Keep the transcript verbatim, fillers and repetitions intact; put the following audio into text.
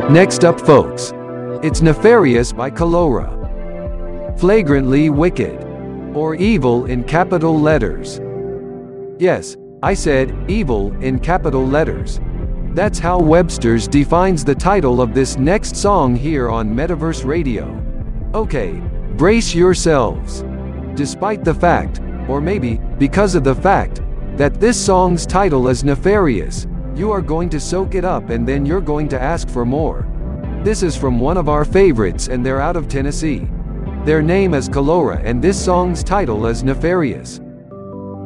Next up, folks, it's Nefarious by Kalora. Flagrantly wicked, or evil in capital letters. Yes, I said evil in capital letters. That's how Webster's defines the title of this next song here on Metaverse Radio. Okay, brace yourselves. Despite the fact, or maybe because of the fact, that this song's title is nefarious, you are going to soak it up and then you're going to ask for more. This is from one of our favorites and they're out of Tennessee. Their name is Kalora and this song's title is Nefarious.